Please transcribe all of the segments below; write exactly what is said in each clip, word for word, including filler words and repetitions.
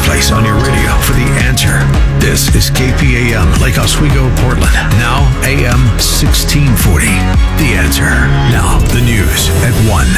place on your radio for The Answer. This is K P A M, Lake Oswego, Portland. Now A M sixteen forty. The Answer. Now the news at one.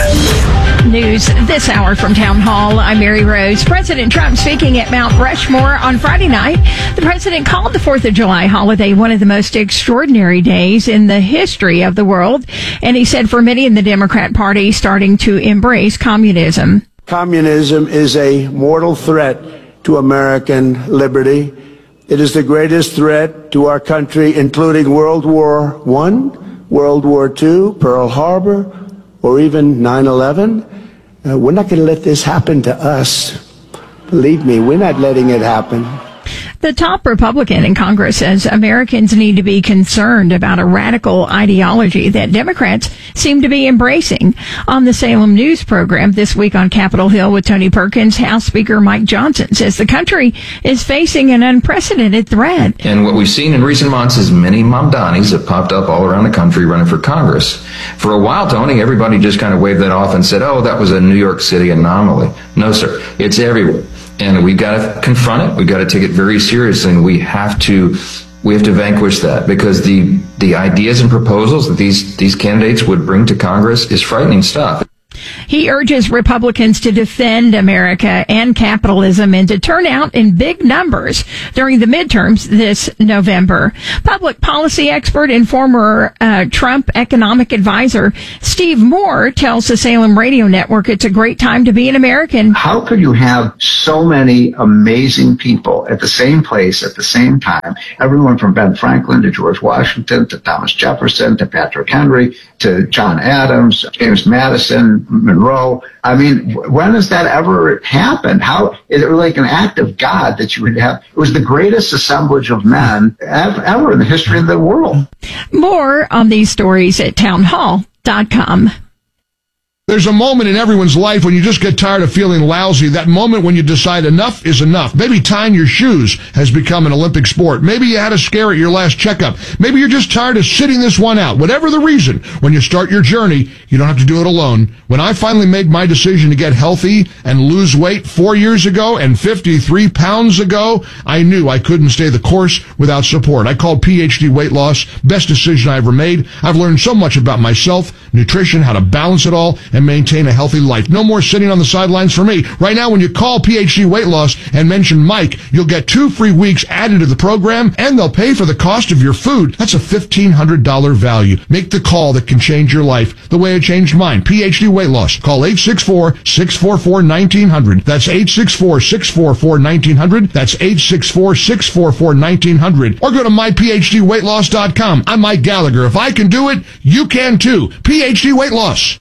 News this hour from Town Hall. I'm Mary Rose. President Trump speaking at Mount Rushmore on Friday night. The president called the fourth of July holiday one of the most extraordinary days in the history of the world. And he said for many in the Democrat Party starting to embrace communism. Communism is a mortal threat to American liberty. It is the greatest threat to our country, including World War One, World War Two, Pearl Harbor, or even nine eleven. Uh, we're not going to let this happen to us. Believe me, we're not letting it happen. The top Republican in Congress says Americans need to be concerned about a radical ideology that Democrats seem to be embracing. On the Salem News program this week on Capitol Hill with Tony Perkins, House Speaker Mike Johnson says the country is facing an unprecedented threat. And what we've seen in recent months is many Mamdanis have popped up all around the country running for Congress. For a while, Tony, everybody just kind of waved that off and said, oh, that was a New York City anomaly. No, sir. It's everywhere. And we've got to confront it. We've got to take it very seriously. And we have to we have to vanquish that, because the the ideas and proposals that these these candidates would bring to Congress is frightening stuff. He urges Republicans to defend America and capitalism and to turn out in big numbers during the midterms this November. Public policy expert and former uh, Trump economic advisor Steve Moore tells the Salem Radio Network it's a great time to be an American. How could you have so many amazing people at the same place at the same time? Everyone from Ben Franklin to George Washington to Thomas Jefferson to Patrick Henry to John Adams, James Madison, Monroe. I mean, when has that ever happened? How is it like an act of God that you would have? It was the greatest assemblage of men ever in the history of the world. More on these stories at town hall dot com. There's a moment in everyone's life when you just get tired of feeling lousy. That moment when you decide enough is enough. Maybe tying your shoes has become an Olympic sport. Maybe you had a scare at your last checkup. Maybe you're just tired of sitting this one out. Whatever the reason, when you start your journey, you don't have to do it alone. When I finally made my decision to get healthy and lose weight four years ago and fifty-three pounds ago, I knew I couldn't stay the course without support. I called P H D Weight Loss. Best decision I ever made. I've learned so much about myself, nutrition, how to balance it all, and maintain a healthy life. No more sitting on the sidelines for me. Right now, when you call P H D Weight Loss and mention Mike, you'll get two free weeks added to the program, and they'll pay for the cost of your food. That's a fifteen hundred dollars value. Make the call that can change your life the way it changed mine. P H D Weight Loss. Call eight six four, six four four, one nine zero zero. That's eight six four, six four four, one nine zero zero. That's eight six four, six four four, one nine zero zero. Or go to my p h d weight loss dot com. I'm Mike Gallagher. If I can do it, you can too. P H D Weight Loss.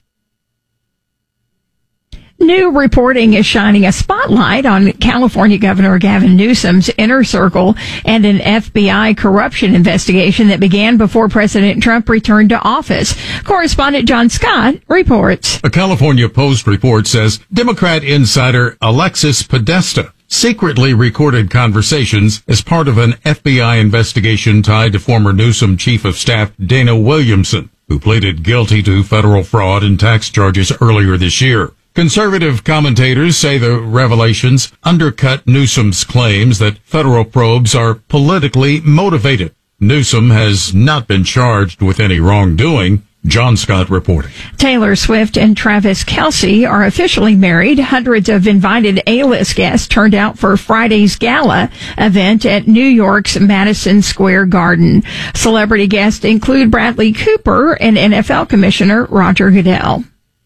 New reporting is shining a spotlight on California Governor Gavin Newsom's inner circle and an F B I corruption investigation that began before President Trump returned to office. Correspondent John Scott reports. A California Post report says Democrat insider Alexis Podesta secretly recorded conversations as part of an F B I investigation tied to former Newsom Chief of Staff Dana Williamson, who pleaded guilty to federal fraud and tax charges earlier this year. Conservative commentators say the revelations undercut Newsom's claims that federal probes are politically motivated. Newsom has not been charged with any wrongdoing. John Scott reporting. Taylor Swift and Travis Kelce are officially married. Hundreds of invited A-list guests turned out for Friday's gala event at New York's Madison Square Garden. Celebrity guests include Bradley Cooper and N F L Commissioner Roger Goodell.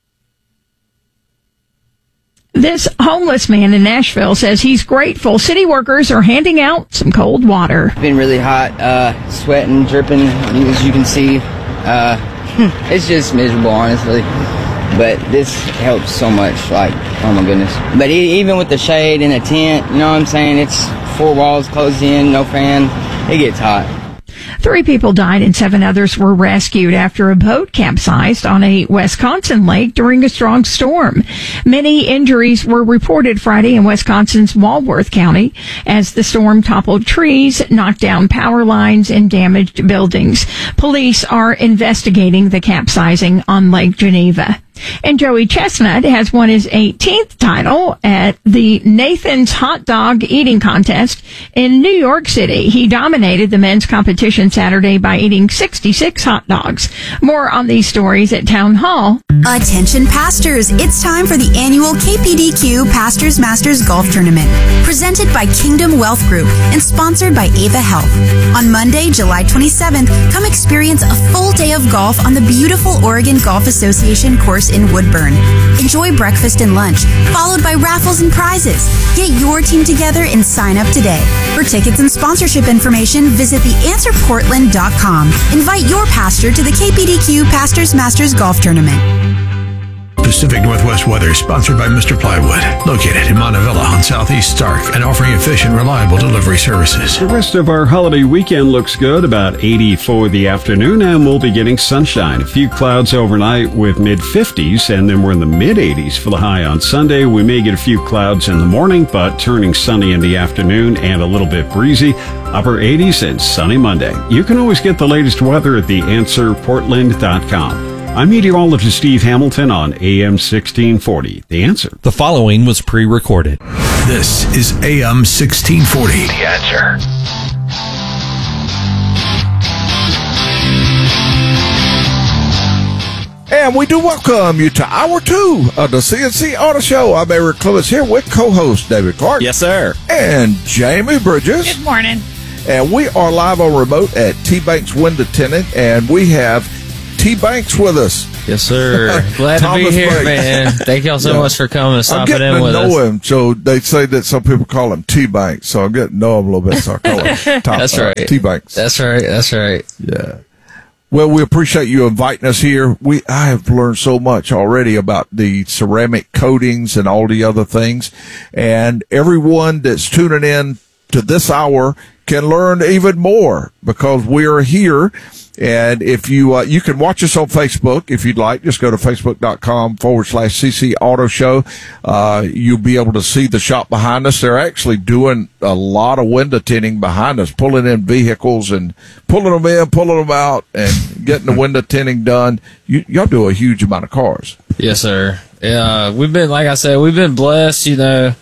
This homeless man in Nashville says he's grateful city workers are handing out some cold water. It's been really hot, uh, sweating, dripping, as you can see. Uh, it's just miserable, honestly. But this helps so much, like, oh my goodness. But even with the shade and the tent, you know what I'm saying? It's four walls closed in, no fan. It gets hot. Three people died and seven others were rescued after a boat capsized on a Wisconsin lake during a strong storm. Many injuries were reported Friday in Wisconsin's Walworth County as the storm toppled trees, knocked down power lines, and damaged buildings. Police are investigating the capsizing on Lake Geneva. And Joey Chestnut has won his eighteenth title at the Nathan's Hot Dog Eating Contest in New York City. He dominated the men's competition Saturday by eating sixty-six hot dogs. More on these stories at Town Hall. Attention pastors, it's time for the annual K P D Q Pastors Masters Golf Tournament, presented by Kingdom Wealth Group and sponsored by Ava Health. On Monday, July twenty-seventh, come experience a full day of golf on the beautiful Oregon Golf Association course in Woodburn. Enjoy breakfast and lunch, followed by raffles and prizes. Get your team together and sign up today. For tickets and sponsorship information, visit the answer portland dot com. Invite your pastor to the K P D Q Pastors Masters Golf Tournament. Pacific Northwest weather sponsored by Mister Plywood, located in Montevilla on Southeast Stark and offering efficient, reliable delivery services. The rest of our holiday weekend looks good, about eighty for the afternoon, and we'll be getting sunshine. A few clouds overnight with mid fifties, and then we're in the mid eighties for the high on Sunday. We may get a few clouds in the morning, but turning sunny in the afternoon and a little bit breezy. Upper eighties and sunny Monday. You can always get the latest weather at the answer portland dot com. I'm meteorologist Steve Hamilton on A M sixteen forty. The Answer. The following was pre-recorded. This is A M sixteen forty. The Answer. And we do welcome you to hour two of the C N C Auto Show. I'm Eric Clemens here with co-host David Clark. Yes, sir. And Jamie Bridges. Good morning. And we are live on remote at T-Banks Window Tinting, and we have T-Banks with us. Yes, sir. Glad to be here, Banks. Man. Thank y'all so yeah. much for coming and stopping in with us. I'm getting to know him, so they say that some people call him T-Banks, so I'm getting to know him a little bit, so I call him Top, That's right. Uh, T-Banks. That's right. That's right. Yeah. Well, we appreciate you inviting us here. We I have learned so much already about the ceramic coatings and all the other things, and everyone that's tuning in to this hour can learn even more because we are here. And if you, uh, you can watch us on Facebook if you'd like. Just go to facebook.com forward slash CC Auto Show. Uh, you'll be able to see the shop behind us. They're actually doing a lot of window tinting behind us, pulling in vehicles and pulling them in, pulling them out, and getting the window tinting done. You, y'all do a huge amount of cars. Yes, sir. Yeah, we've been, like I said, we've been blessed, you know,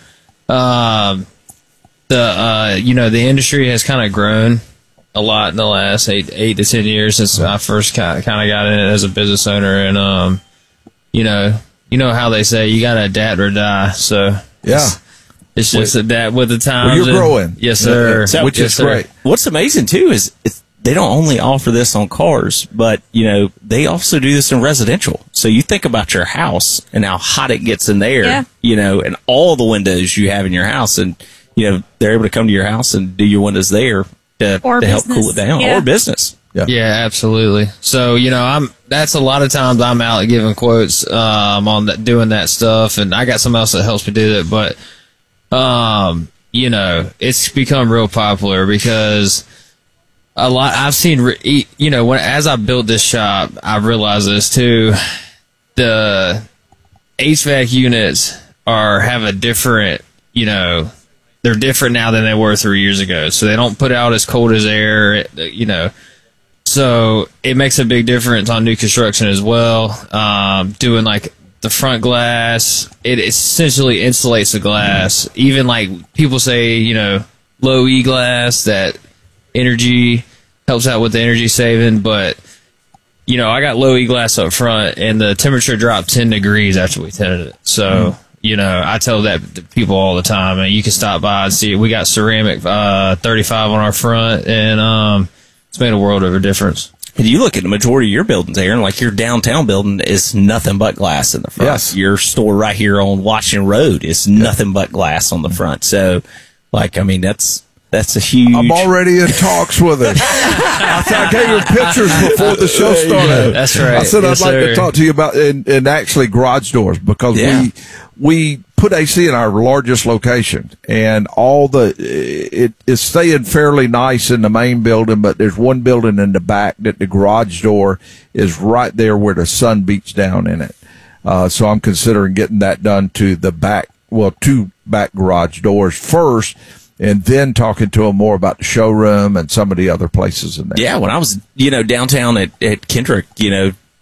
um, the, uh, you know, the industry has kind of grown a lot in the last eight, eight to ten years since I first kind of, kind of got in it as a business owner, and um, you know, you know how they say you got to adapt or die. So yeah, it's, it's just adapt with the times. Well, you're growing, yes, sir. So, which yes, is great. Sir. What's amazing too is it's, they don't only offer this on cars, but you know they also do this in residential. So you think about your house and how hot it gets in there, yeah. you know, and all the windows you have in your house, and you know they're able to come to your house and do your windows there. To, to help cool it down, yeah. or business. Yeah. yeah, absolutely. So you know, I'm that's a lot of times I'm out giving quotes um, on that, doing that stuff, and I got someone else that helps me do that. But um, you know, it's become real popular because a lot I've seen. Re, you know, when as I built this shop, I realized this too. The H V A C units are have a different, you know. They're different now than they were three years ago. So they don't put out as cold as air, you know. So it makes a big difference on new construction as well. Um, doing like the front glass, it essentially insulates the glass. Even like people say, you know, low E glass, that energy helps out with the energy saving. But, you know, I got low E glass up front and the temperature dropped ten degrees after we tinted it. So. Mm. You know, I tell that to people all the time, and you can stop by and see it. We got ceramic uh, thirty-five on our front, and um, it's made a world of a difference. And you look at the majority of your buildings, Aaron, like your downtown building is nothing but glass in the front. Yes. Your store right here on Washington Road is nothing but glass on the front. So, like, I mean, that's that's a huge... I'm already in talks with it. I, I gave you pictures before the show started. That's right. I said yes, I'd like sir. to talk to you about, and, and actually garage doors, because yeah. we... We put A C in our largest location, and all the it is staying fairly nice in the main building, but there's one building in the back that the garage door is right there where the sun beats down in it. Uh, so I'm considering getting that done to the back, well, two back garage doors first, and then talking to them more about the showroom and some of the other places in there. Yeah, when I was, you know, downtown at, at Kendrick, you know,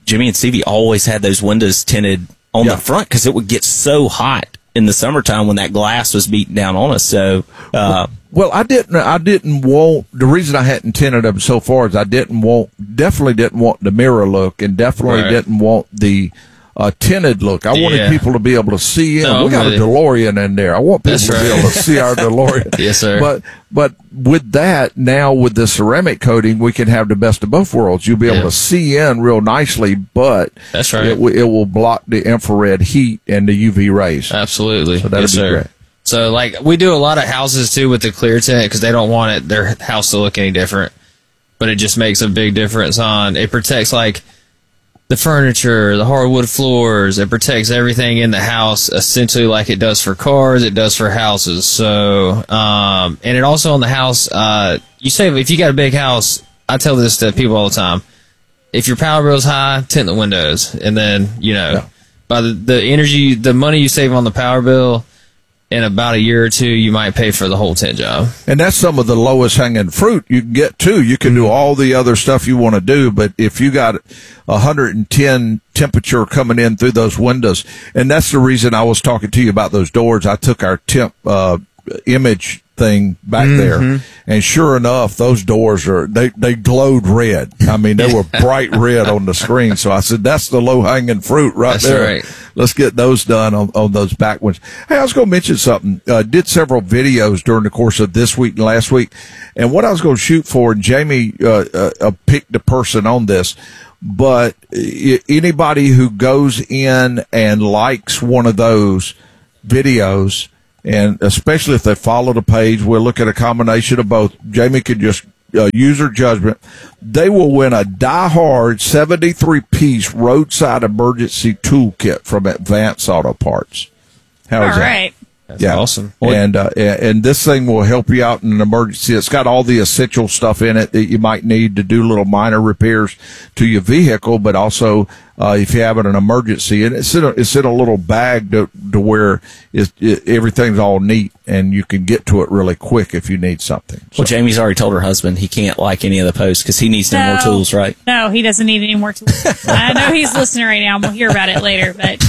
Jimmy and Stevie always had those windows tinted on yeah. the front because it would get so hot in the summertime when that glass was beating down on us. So, uh, well, I didn't, I didn't want, the reason I hadn't tinted them so far is I didn't want, definitely didn't want the mirror look and definitely Right. didn't want the, uh, tinted look. I wanted Yeah. people to be able to see in. No, we got really. a DeLorean in there. I want people That's to right. be able to see our DeLorean. Yes, sir. But, but with that, now with the ceramic coating, we can have the best of both worlds. You'll be able Yeah. to see in real nicely, but That's right. it, w- it will block the infrared heat and the U V rays. Absolutely. So that'd yes, be sir. great. So, like, we do a lot of houses, too, with the clear tint because they don't want it their house to look any different. But it just makes a big difference on, it protects, like, the furniture, the hardwood floors. It protects everything in the house essentially like it does for cars, it does for houses. So, um, and it also on the house, uh, you save, if you got a big house, I tell this to people all the time. If your power bill's high, tint the windows. And then, you know, yeah. by the, the energy, the money you save on the power bill, in about a year or two, you might pay for the whole tint job. And that's some of the lowest hanging fruit you can get too. You can do all the other stuff you want to do, but if you got one hundred ten temperature coming in through those windows, and that's the reason I was talking to you about those doors. I took our temp uh, image thing back mm-hmm. there, and sure enough, those doors are they they glowed red. I mean, they were bright red on the screen. So I said, that's the low hanging fruit right that's there. Right. Let's get those done on, on those back ones. Hey, I was going to mention something. Uh, did several videos during the course of this week and last week, and what I was going to shoot for, and Jamie uh, uh, uh, picked the person on this, but I- anybody who goes in and likes one of those videos, and especially if they follow the page, we'll look at a combination of both. Jamie could just uh, use her judgment. They will win a Die-Hard seventy-three piece roadside emergency toolkit from Advance Auto Parts. How is all that? right. That's yeah. awesome. And, uh, and this thing will help you out in an emergency. It's got all the essential stuff in it that you might need to do little minor repairs to your vehicle, but also, uh, if you're having an emergency, and it's in a, it's in a little bag to, to where it's, it, everything's all neat and you can get to it really quick if you need something. So. Well, Jamie's already told her husband he can't like any of the posts because he needs no, no more tools, right? No, he doesnn't need any more tools. I know he's listening right now and we'll hear about it later, but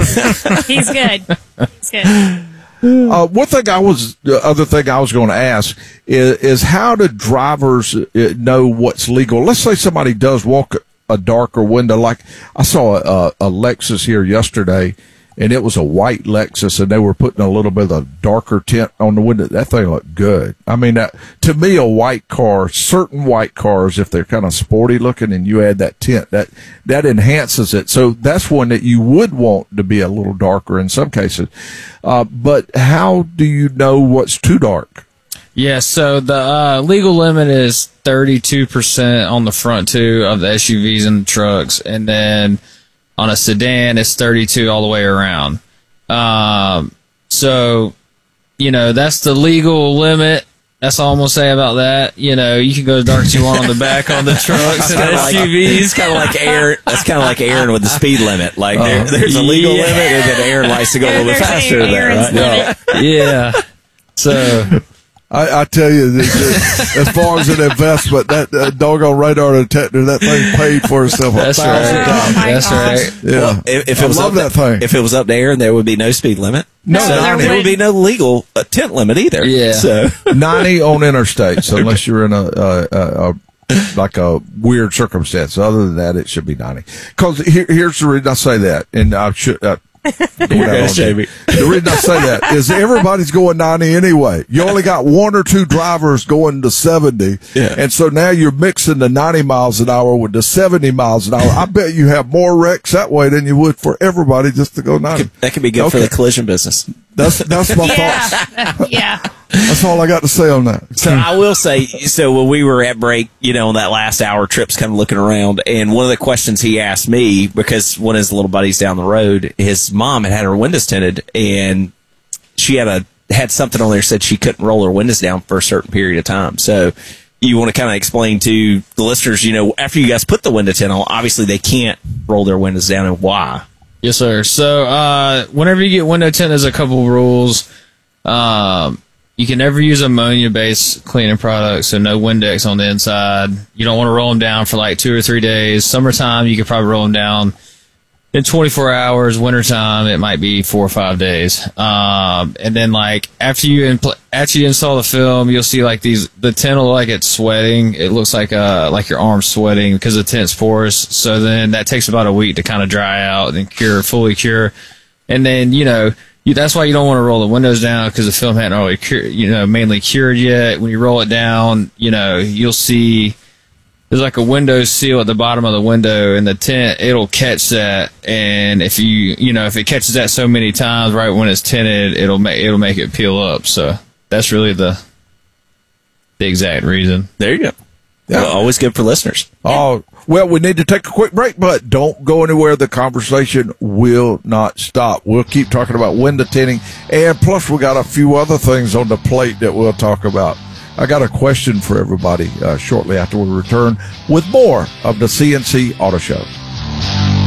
no, he's good. He's good. Uh, one thing I was, the other thing I was going to ask is, is how do drivers know what's legal? Let's say somebody does walk a darker window. Like I saw a, a Lexus here yesterday, and it was a white Lexus, and they were putting a little bit of a darker tint on the window. That thing looked good. I mean, that, to me, a white car, certain white cars, if they're kind of sporty looking and you add that tint, that, that enhances it. So that's one that you would want to be a little darker in some cases. Uh, but how do you know what's too dark? Yeah, so the uh, legal limit is thirty-two percent on the front two of the S U Vs and the trucks, and then on a sedan, it's thirty-two all the way around. Um, so, you know, that's the legal limit. That's all I'm going to say about that. You know, you can go as dark as you want on the back on the trucks and S U Vs. It's kind of like Aaron. That's kind of like Aaron with the speed limit. Like, uh, there, there's a legal yeah. limit, and then Aaron likes to go a little bit faster than that, right? Yeah. yeah. So... I, I tell you, this, as far as an investment, that uh, doggone radar detector, that thing paid for itself a That's thousand right. times. Oh That's gosh. right. Yeah, well, if, if I it was love up that thing. If it was up to Aaron, there would be no speed limit. No, so ninety. there would be no legal uh, tint limit either. Yeah. So ninety on interstates, unless you're in a, a, a, a like a weird circumstance. Other than that, it should be ninety. Because here, here's the reason I say that, and I should. Uh, The reason I say that is everybody's going ninety anyway. You only got one or two drivers going to seventy, yeah. and so now you're mixing the ninety miles an hour with the seventy miles an hour. I bet you have more wrecks that way than you would for everybody just to go ninety. That could be good okay. for the collision business. That's that's my yeah. thoughts. Yeah. That's all I got to say on that. So I will say, so when we were at break, you know, on that last hour, Tripp's kind of looking around, and one of the questions he asked me, because one of his little buddies down the road, his mom had had her windows tinted, and she had a had something on there that said she couldn't roll her windows down for a certain period of time. So you want to kind of explain to the listeners, you know, after you guys put the window tint on, obviously they can't roll their windows down, and why? Yes, sir. So uh, whenever you get window tint, there's a couple of rules. Um, you can never use ammonia-based cleaning products, so no Windex on the inside. You don't want to roll them down for like two or three days. Summertime, you could probably roll them down in twenty-four hours. Wintertime, it might be four or five days. Um, and then like after you impl- after you install the film, you'll see like these the tint will like it's sweating. It looks like uh like your arm's sweating because the tint's porous. So then that takes about a week to kind of dry out and cure, fully cure. And then you know you, that's why you don't want to roll the windows down because the film hadn't really cure, you know mainly cured yet. When you roll it down, you know you'll see. There's like a window seal at the bottom of the window, and the tint, it'll catch that. And if you, you know, if it catches that so many times right when it's tinted, it'll make, it'll make it peel up. So that's really the, the exact reason. There you go. Yeah. Well, always good for listeners. Oh, well, we need to take a quick break, but don't go anywhere. The conversation will not stop. We'll keep talking about window tinting, and plus we got a few other things on the plate that we'll talk about. I got a question for everybody uh, shortly after we return with more of the C N C Auto Show.